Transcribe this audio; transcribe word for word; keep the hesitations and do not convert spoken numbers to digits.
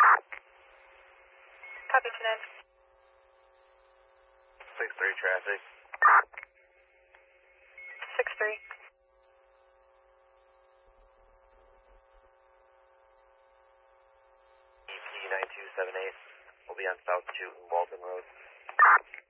Copy tonight. six three traffic. six three. E T nine two seven eight will be on South two Walton Road.